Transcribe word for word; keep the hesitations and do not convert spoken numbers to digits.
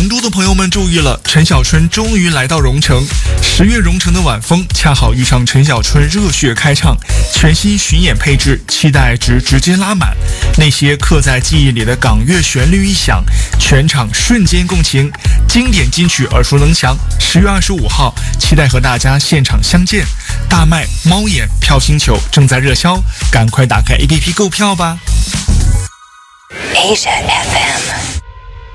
成都的朋友们注意了，陈小春终于来到蓉城。十月蓉城的晚风恰好遇上陈小春热血开唱，全新巡演配置，期待值直接拉满。那些刻在记忆里的港乐旋律一响，全场瞬间共情，经典金曲耳熟能详。十月二十五号，期待和大家现场相见。大麦、猫眼、票星球正在热销，赶快打开 A P P 购票吧。 Asia F M。